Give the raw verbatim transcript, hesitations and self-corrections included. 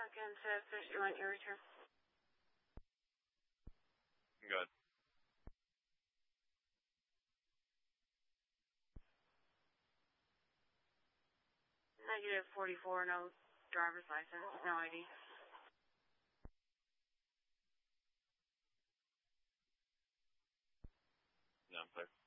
Second to fifty-one, your return. Good. Negative forty-four, no driver's license, no I D. No, I'm sorry.